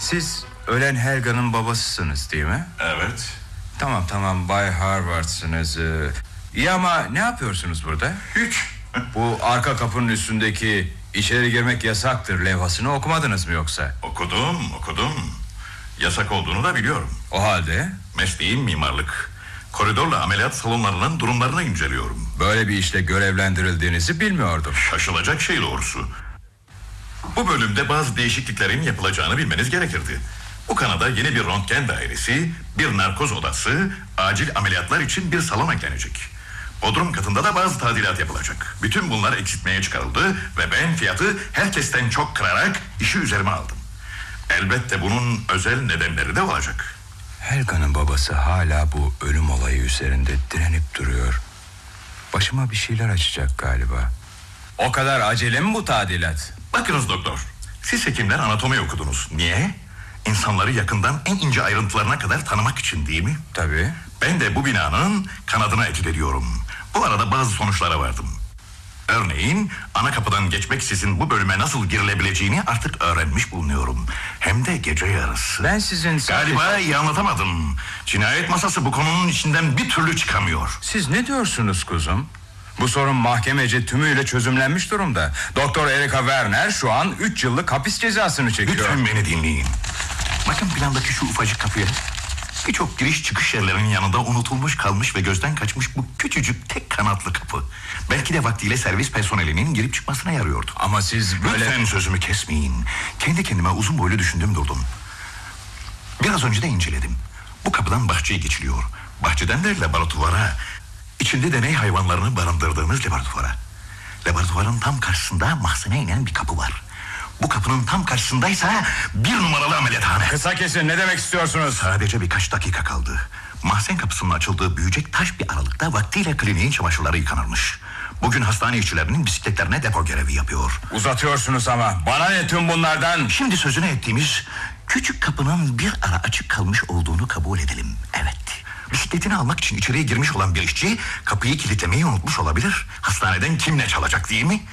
Siz ölen Helga'nın babasısınız değil mi? Evet. Tamam Bay Harvard'sınız. İyi ama ne yapıyorsunuz burada? Hiç. Bu arka kapının üstündeki içeri girmek yasaktır levhasını okumadınız mı yoksa? Okudum. Yasak olduğunu da biliyorum. O halde? Mesleğim mimarlık. Koridorla ameliyat salonlarının durumlarını inceliyorum. Böyle bir işle görevlendirildiğinizi bilmiyordum. Şaşılacak şey doğrusu. Bu bölümde bazı değişikliklerin yapılacağını bilmeniz gerekirdi. Bu kanada yeni bir röntgen dairesi, bir narkoz odası, acil ameliyatlar için bir salon eklenecek. Bodrum katında da bazı tadilat yapılacak. Bütün bunlar eksiltmeye çıkarıldı ve ben fiyatı herkesten çok kırarak işi üzerime aldım. Elbette bunun özel nedenleri de olacak. Helga'nın babası hala bu ölüm olayı üzerinde direnip duruyor. Başıma bir şeyler açacak galiba. O kadar acele mi bu tadilat? Bakınız doktor, siz hekimler anatomi okudunuz. Niye? İnsanları yakından en ince ayrıntılarına kadar tanımak için değil mi? Tabii. Ben de bu binanın kanadına etüt ediyorum. Bu arada bazı sonuçlara vardım. Örneğin ana kapıdan geçmeksizin bu bölüme nasıl girilebileceğini artık öğrenmiş bulunuyorum. Hem de gece yarısı. Ben sizin Galiba iyi anlatamadım. Cinayet masası bu konunun içinden bir türlü çıkamıyor. Siz ne diyorsunuz kuzum? Bu sorun mahkemece tümüyle çözümlenmiş durumda. Doktor Erika Werner şu an 3 yıllık hapis cezasını çekiyor. Lütfen beni dinleyin. Bakın plandaki şu ufacık kapıya. Birçok giriş çıkış yerlerinin yanında unutulmuş kalmış ve gözden kaçmış bu küçücük tek kanatlı kapı. Belki de vaktiyle servis personelinin girip çıkmasına yarıyordu. Ama siz böyle... Lütfen sözümü kesmeyin. Kendi kendime uzun boylu düşündüm durdum. Biraz önce de inceledim. Bu kapıdan bahçeye geçiliyor. Bahçeden de laboratuvara. İçinde deney hayvanlarını barındırdığımız laboratuvara. Laboratuvarın tam karşısında mahzene inen bir kapı var. Bu kapının tam karşısındaysa 1 numaralı ameliyathane. Kısa kesin, ne demek istiyorsunuz? Sadece birkaç dakika kaldı. Mahzen kapısının açıldığı büyücek taş bir aralıkta vaktiyle kliniğin çamaşırları yıkanırmış. Bugün hastane işçilerinin bisikletlerine depo görevi yapıyor. Uzatıyorsunuz ama. Bana ne tüm bunlardan? Şimdi sözünü ettiğimiz küçük kapının bir ara açık kalmış olduğunu kabul edelim. Evet. Bisikletini almak için içeriye girmiş olan bir işçi kapıyı kilitlemeyi unutmuş olabilir. Hastaneden kim ne çalacak değil mi?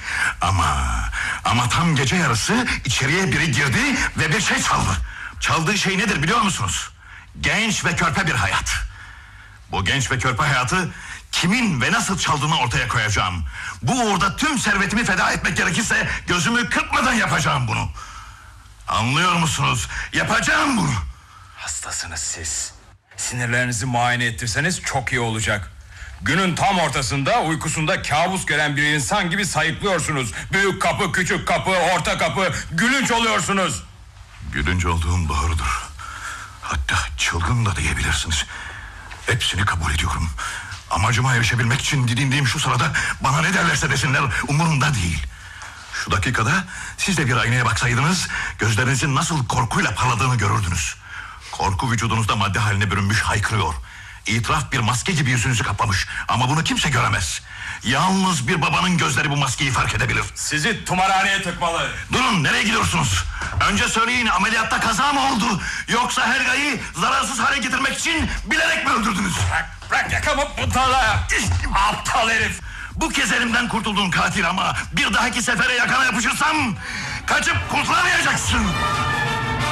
Ama tam gece yarısı içeriye biri girdi ve bir şey çaldı. Çaldığı şey nedir biliyor musunuz? Genç ve körpe bir hayat. Bu genç ve körpe hayatı kimin ve nasıl çaldığını ortaya koyacağım. Bu uğurda tüm servetimi feda etmek gerekirse gözümü kırpmadan yapacağım bunu. Anlıyor musunuz? Yapacağım bunu. Hastasınız siz. Sinirlerinizi muayene ettirseniz çok iyi olacak. Günün tam ortasında uykusunda kabus gören bir insan gibi sayıklıyorsunuz. Büyük kapı, küçük kapı, orta kapı, gülünç oluyorsunuz. Gülünç olduğum doğrudur. Hatta çılgın da diyebilirsiniz. Hepsini kabul ediyorum. Amacıma erişebilmek için didindiğim şu sırada bana ne derlerse desinler umurumda değil. Şu dakikada siz de bir aynaya baksaydınız gözlerinizin nasıl korkuyla parladığını görürdünüz. Korku vücudunuzda madde haline bürünmüş haykırıyor. İtiraf bir maske gibi yüzünüzü kaplamış. Ama bunu kimse göremez. Yalnız bir babanın gözleri bu maskeyi fark edebilir. Sizi tımarhaneye tıkmalı. Durun, nereye gidiyorsunuz? Önce söyleyin, ameliyatta kaza mı oldu? Yoksa Helga'yı zararsız hale getirmek için bilerek mi öldürdünüz? Bırak yakamı butala. Aptal herif. Bu kez elimden kurtuldun katil ama bir dahaki sefere yakana yapışırsam kaçıp kurtulamayacaksın.